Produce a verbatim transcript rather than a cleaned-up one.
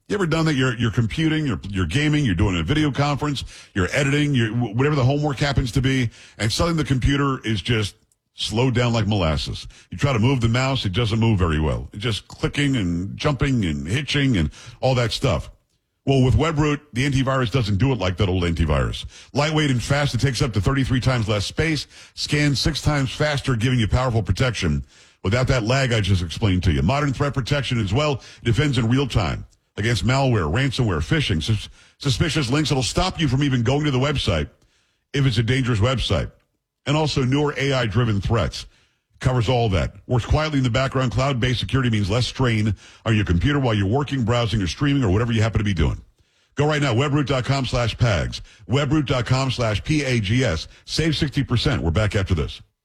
You ever done that? You're you're computing, you're you're gaming, you're doing a video conference, you're editing, you're whatever the homework happens to be, and suddenly the computer is just slowed down like molasses. You try to move the mouse, it doesn't move very well. It's just clicking and jumping and hitching and all that stuff. Well, with WebRoot, the antivirus doesn't do it like that old antivirus. Lightweight and fast, it takes up to thirty-three times less space, scans six times faster, giving you powerful protection without that lag I just explained to you. Modern threat protection as well, defends in real time against malware, ransomware, phishing, sus- suspicious links. It'll stop you from even going to the website if it's a dangerous website. And also newer A I-driven threats. Covers all that. Works quietly in the background. Cloud-based security means less strain on your computer while you're working, browsing, or streaming, or whatever you happen to be doing. Go right now, webroot.com slash PAGS. Webroot.com slash P A G S. Save sixty percent. We're back after this.